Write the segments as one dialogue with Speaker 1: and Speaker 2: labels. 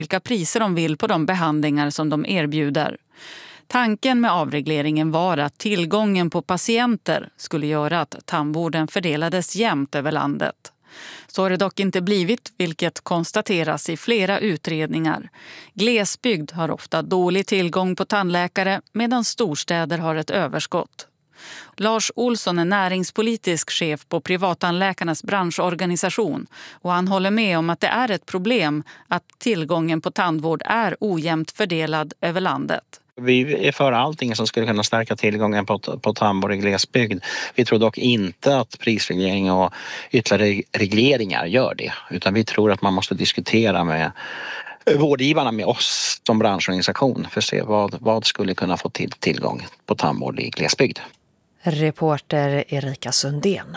Speaker 1: vilka priser de vill på de behandlingar som de erbjuder. Tanken med avregleringen var att tillgången på patienter skulle göra att tandvården fördelades jämnt över landet. Så har det dock inte blivit, vilket konstateras i flera utredningar. Glesbygd har ofta dålig tillgång på tandläkare medan storstäder har ett överskott. Lars Olsson är näringspolitisk chef på privattandläkarnas branschorganisation och han håller med om att det är ett problem att tillgången på tandvård är ojämnt fördelad över landet.
Speaker 2: Vi är för allting som skulle kunna stärka tillgången på tandvård i glesbygd. Vi tror dock inte att prisreglering och ytterligare regleringar gör det. Utan vi tror att man måste diskutera med vårdgivarna, med oss som branschorganisation, för att se vad skulle kunna få tillgång på tandvård i glesbygd.
Speaker 3: Reporter Erika Sundén.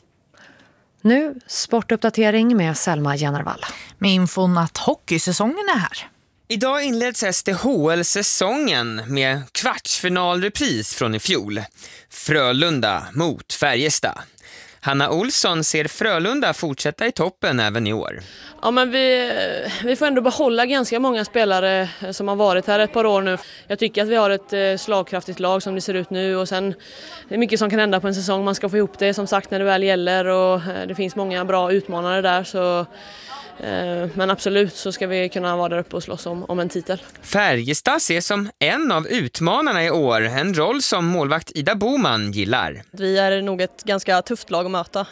Speaker 3: Nu sportuppdatering med Selma Genervall.
Speaker 4: Med infon att hockeysäsongen är här.
Speaker 5: Idag inleds SDHL-säsongen med kvartsfinalrepris från i fjol. Frölunda mot Färjestad. Hanna Olsson ser Frölunda fortsätta i toppen även i år.
Speaker 6: Ja, men vi får ändå behålla ganska många spelare som har varit här ett par år nu. Jag tycker att vi har ett slagkraftigt lag som det ser ut nu, och sen det är mycket som kan hända på en säsong. Man ska få ihop det som sagt när det väl gäller, och det finns många bra utmanare där, så men absolut så ska vi kunna vara där uppe och slåss om en titel.
Speaker 5: Färjestad ses som en av utmanarna i år, en roll som målvakt Ida Boman gillar.
Speaker 7: Vi är nog ett ganska tufft lag att möta.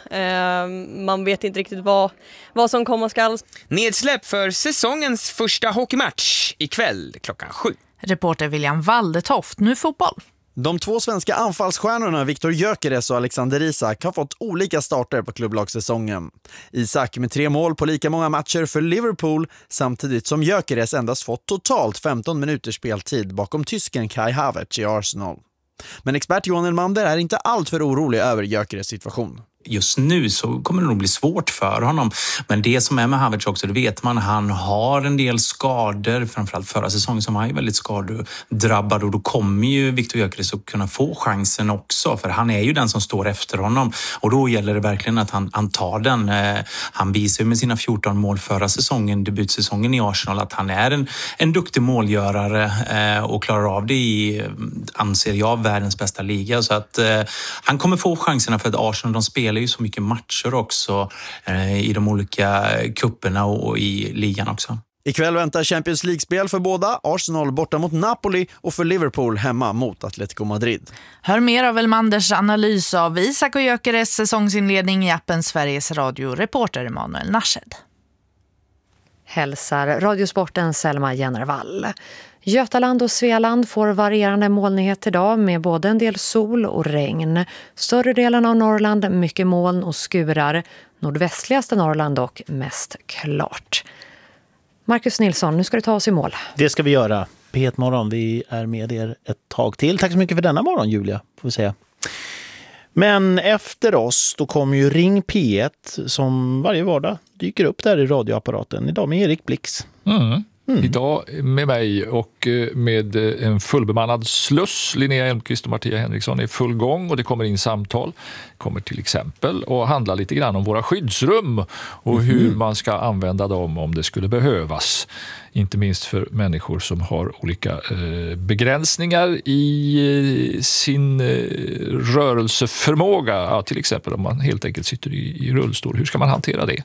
Speaker 7: Man vet inte riktigt vad som komma skall.
Speaker 5: Nedsläpp för säsongens första hockeymatch ikväll klockan 7.
Speaker 4: Reporter William Waldetoft, nu fotboll.
Speaker 8: De två svenska anfallsstjärnorna Viktor Gyökeres och Alexander Isak har fått olika starter på klubblagssäsongen. Isak med 3 mål på lika många matcher för Liverpool, samtidigt som Gyökeres endast fått totalt 15 minuters speltid bakom tysken Kai Havertz i Arsenal. Men expert Johan Elmander är inte allt för orolig över Gyökeres situation.
Speaker 9: Just nu så kommer det nog bli svårt för honom. Men det som är med Havertz också, det vet man, han har en del skador. Framförallt förra säsongen som han är väldigt skadedrabbad. Och då kommer ju Viktor Gyökeres att kunna få chansen också. För han är ju den som står efter honom. Och då gäller det verkligen att han tar den. Han visar ju med sina 14 mål förra säsongen, debutsäsongen i Arsenal, att han är en duktig målgörare och klarar av det i, anser jag, världens bästa liga. Så att han kommer få chanserna, för att Arsenal, de spelar ju så mycket matcher också i de olika kupperna och i ligan också.
Speaker 8: Ikväll väntar Champions League-spel för båda. Arsenal borta mot Napoli och för Liverpool hemma mot Atletico Madrid.
Speaker 4: Hör mer av Elmanders analys av Isak och Gyökeres säsongsinledning i appen Sveriges Radio. Reporter Emanuel Narshed.
Speaker 3: Hälsar Radiosporten Selma Genervall. Götaland och Svealand får varierande molnighet idag med både en del sol och regn. Större delen av Norrland mycket moln och skurar. Nordvästligaste Norrland och mest klart. Marcus Nilsson, nu ska du ta oss i mål.
Speaker 10: Det ska vi göra. P1 Morgon, vi är med er ett tag till. Tack så mycket för denna morgon, Julia, får vi säga. Men efter oss, då kommer ju Ring P1 som varje vardag dyker upp där i radioapparaten. Idag med Erik Blix.
Speaker 11: Idag med mig och med en fullbemannad sluss. Linnea Elmqvist och Martia Henriksson är full gång och det kommer in samtal. Kommer till exempel och handla lite grann om våra skyddsrum och hur man ska använda dem om det skulle behövas. Inte minst för människor som har olika begränsningar i sin rörelseförmåga. Ja, till exempel om man helt enkelt sitter i rullstol. Hur ska man hantera det?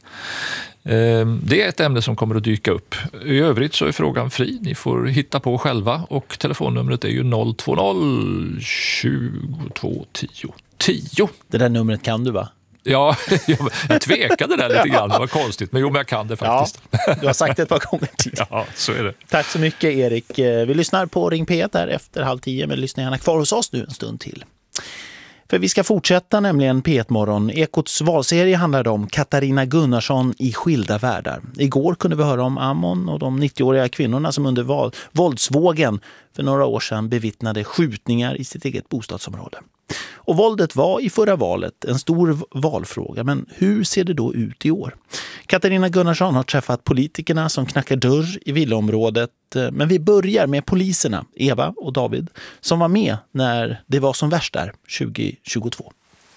Speaker 11: Det är ett ämne som kommer att dyka upp. I övrigt så är frågan fri. Ni får hitta på själva och telefonnumret är ju 020 22 10 10.
Speaker 10: Det där numret kan du, va?
Speaker 11: Ja, jag tvekade där lite grann. Det var konstigt, men jag kan det faktiskt.
Speaker 10: Ja, du har sagt det ett par gånger till.
Speaker 11: Ja, så är det.
Speaker 10: Tack så mycket, Erik. Vi lyssnar på Ring P1 där efter 9:30, men lyssna gärna kvar hos oss nu en stund till. För vi ska fortsätta nämligen P1 Morgon. Ekots valserie handlade om Katarina Gunnarsson i skilda världar. Igår kunde vi höra om Ammon och de 90-åriga kvinnorna som under våldsvågen för några år sedan bevittnade skjutningar i sitt eget bostadsområde. Och våldet var i förra valet en stor valfråga, men hur ser det då ut i år? Katarina Gunnarsson har träffat politikerna som knackar dörr i villaområdet, men vi börjar med poliserna, Eva och David, som var med när det var som värst där 2022.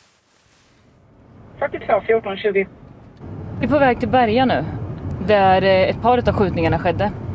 Speaker 12: 42 14 20.
Speaker 13: Vi är på väg till Berga nu, där ett par av skjutningarna skedde.